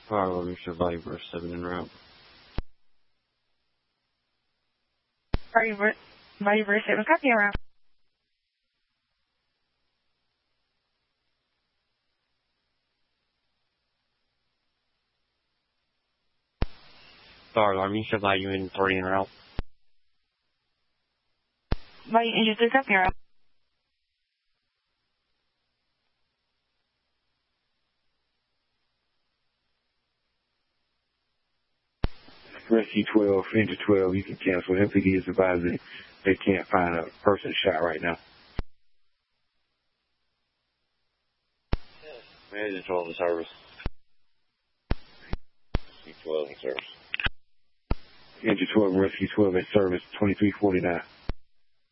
Fire alarm survivor 7 en route. Survivor 7, copy en route. Fire alarm survivor in 3 en route. Volume engine 3, copy en route. Rescue 12, Engine 12, you can cancel. MPD is advising they can't find a person shot right now. Engine 12 in service. Rescue 12 in service. Engine 12, Rescue 12 in service, 2349.